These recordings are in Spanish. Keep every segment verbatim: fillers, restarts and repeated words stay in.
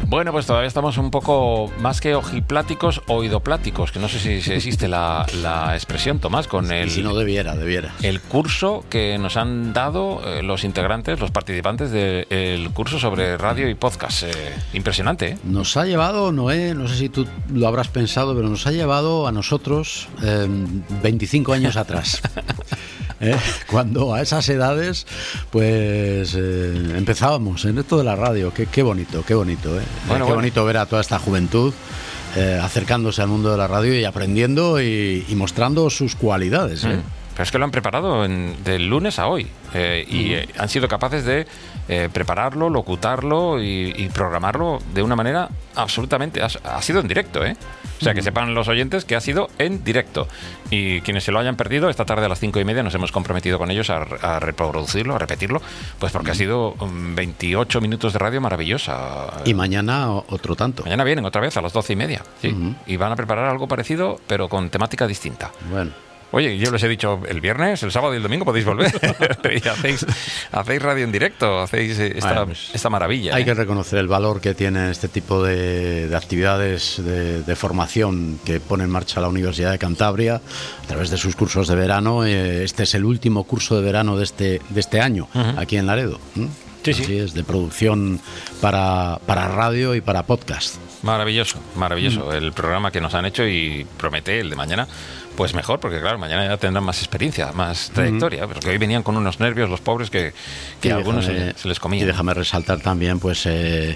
Bueno, pues todavía estamos un poco más que ojipláticos, oidopláticos, que no sé si, si existe la, la expresión, Tomás, con el... Y si no, debiera, debiera. El curso que nos han dado eh, los integrantes, los participantes del curso sobre radio y podcast. Eh, impresionante, ¿eh? Nos ha llevado, Noé, no sé si tú lo habrás pensado, pero nos ha llevado a nosotros eh, veinticinco años atrás. ¿Eh? Cuando a esas edades pues eh, empezábamos en esto de la radio. Qué, qué bonito, qué bonito, ¿eh? Bueno, qué bueno. bonito ver a toda esta juventud eh, acercándose al mundo de la radio y aprendiendo y, y mostrando sus cualidades, ¿eh? Mm. Pero es que lo han preparado en, del lunes a hoy eh, y eh, han sido capaces de eh, prepararlo, locutarlo y, y programarlo de una manera absolutamente... Ha, ha sido en directo, ¿eh? O sea, que sepan los oyentes que ha sido en directo. Y quienes se lo hayan perdido, esta tarde a las cinco y media nos hemos comprometido con ellos a, a reproducirlo, a repetirlo, pues porque ha sido um, veintiocho minutos de radio maravillosa. Y mañana otro tanto. Mañana vienen otra vez a las doce y media, ¿sí? Uh-huh. Y van a preparar algo parecido, pero con temática distinta. Bueno. Oye, yo les he dicho el viernes, el sábado y el domingo podéis volver y hacéis, hacéis radio en directo, hacéis esta, bueno, pues esta maravilla. Hay ¿eh? que reconocer el valor que tiene este tipo de, de actividades de, de formación que pone en marcha la Universidad de Cantabria a través de sus cursos de verano. Este es el último curso de verano de este, de este año, uh-huh. aquí en Laredo. ¿Mm? Sí, Así sí. es, de producción para, para radio y para podcast. Maravilloso, maravilloso mm. el programa que nos han hecho y promete el de mañana. Pues mejor, porque claro, mañana ya tendrán más experiencia, más trayectoria, mm. porque hoy venían con unos nervios los pobres que, que a algunos déjame, se, se les comían. Y déjame resaltar también pues eh,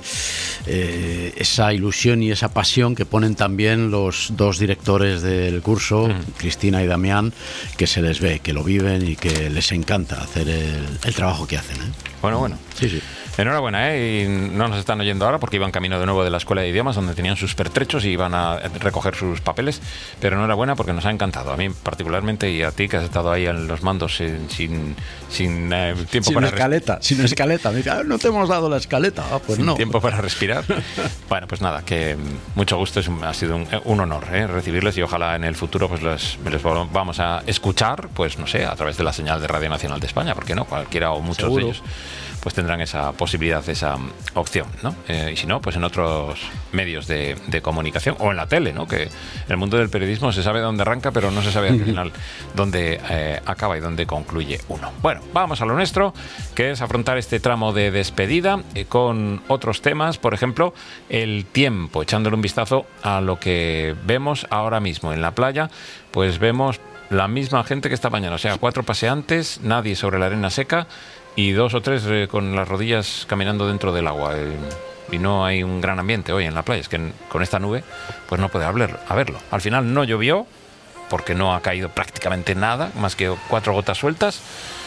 eh, esa ilusión y esa pasión que ponen también los dos directores del curso, mm. Cristina y Damián, que se les ve, que lo viven y que les encanta hacer el, el trabajo que hacen, ¿eh? Bueno, bueno. Sí, sí. Enhorabuena, ¿eh? Y no nos están oyendo ahora porque iban camino de nuevo de la Escuela de Idiomas, donde tenían sus pertrechos y iban a recoger sus papeles, pero enhorabuena porque nos ha encantado, a mí particularmente, y a ti que has estado ahí en los mandos sin, sin, sin eh, tiempo sin para escaleta, res- sin escaleta. Me dice, ah, no te hemos dado la escaleta. Ah, pues sin no. tiempo para respirar. Bueno, pues nada, que mucho gusto, es un, ha sido un, un honor ¿eh? recibirles y ojalá en el futuro pues les, les vamos a escuchar, pues no sé, a través de la señal de Radio Nacional de España, ¿por qué no? Cualquiera o muchos Seguro. de ellos pues tendrán esa posibilidad, esa opción, ¿no? Eh, y si no, pues en otros medios de, de comunicación o en la tele, ¿no? Que el mundo del periodismo se sabe dónde arranca, pero no se sabe al final dónde eh, acaba y dónde concluye uno. Bueno, vamos a lo nuestro, que es afrontar este tramo de despedida eh, con otros temas, por ejemplo, el tiempo, echándole un vistazo a lo que vemos ahora mismo en la playa, pues vemos la misma gente que esta mañana, o sea, cuatro paseantes, nadie sobre la arena seca, y dos o tres eh, con las rodillas caminando dentro del agua. Eh, y no hay un gran ambiente hoy en la playa. Es que en, con esta nube pues no puede haberlo, haberlo. Al final no llovió, porque no ha caído prácticamente nada, más que cuatro gotas sueltas.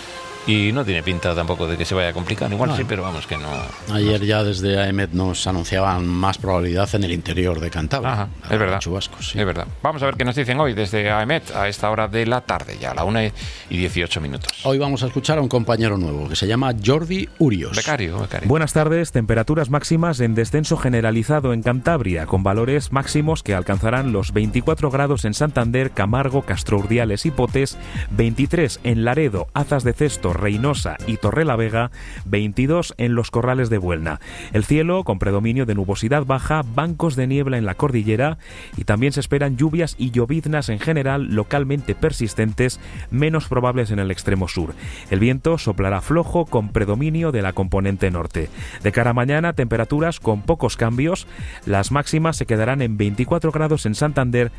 Y no tiene pinta tampoco de que se vaya a complicar. Igual no. sí, pero vamos que no... Ayer ya desde A E M E T nos anunciaban más probabilidad en el interior de Cantabria. Ajá, es verdad. Chubascos, sí. Es verdad. Vamos a ver qué nos dicen hoy desde A E M E T a esta hora de la tarde, ya a la una y dieciocho minutos. Hoy vamos a escuchar a un compañero nuevo que se llama Jordi Urios. Becario, becario. Buenas tardes. Temperaturas máximas en descenso generalizado en Cantabria, con valores máximos que alcanzarán los veinticuatro grados en Santander, Camargo, Castro Urdiales y Potes, veintitrés en Laredo, Azas de Cesto, Reynosa y Torrelavega, veintidós en los Corrales de Buelna. El cielo con predominio de nubosidad baja, bancos de niebla en la cordillera, y también se esperan lluvias y lloviznas en general localmente persistentes, menos probables en el extremo sur. El viento soplará flojo con predominio de la componente norte. De cara a mañana, temperaturas con pocos cambios. Las máximas se quedarán en veinticuatro grados en Santander,